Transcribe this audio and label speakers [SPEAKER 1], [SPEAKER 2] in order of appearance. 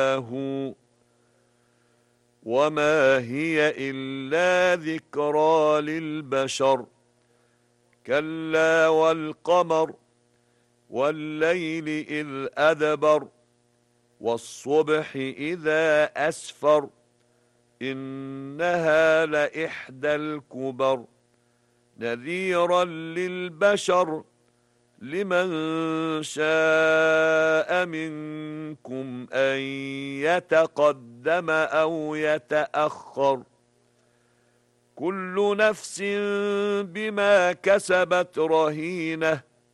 [SPEAKER 1] هو وما هي إلا ذكرى للبشر كلا والقمر والليل إذ أدبر والصبح إذا أسفر إنها لإحدى الكبر نذيرا للبشر لمن شاء منكم أن يتقدم أو يتأخر كل نفس بما كسبت رهينة